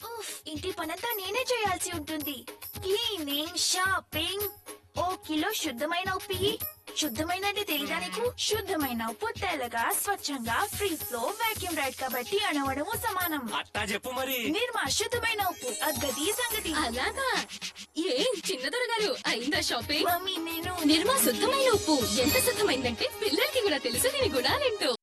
ఉఫ్, ఇంటి పనంతా నేనే చేయాల్సి ఉంటుంది. Cleaning, shopping. ఓ కిలో శుద్ధమైన ఉప్పు ఇయ్యి. శుద్ధమైన అంటే తెలీదా నీకు? శుద్ధమైన ఉప్పు తెల్లగా స్వచ్ఛంగా ఫ్రీ ఫ్లో వాక్యూమ్ రైడ్ కాబట్టి అణవడము సమానం. అట్టా చెప్పు మరి. నిర్మా శుద్ధమైన ఉప్పు అగ్గది సంగతి. అలాగా ఏం చిన్నదొర గారు అయిందా షాపింగ్? మమ్మీ నేను నిర్మా శుద్ధమైన ఉప్పు ఎంత శుద్ధమైందంటే పిల్లలకి కూడా తెలుసు దీని గుణాలేంటో.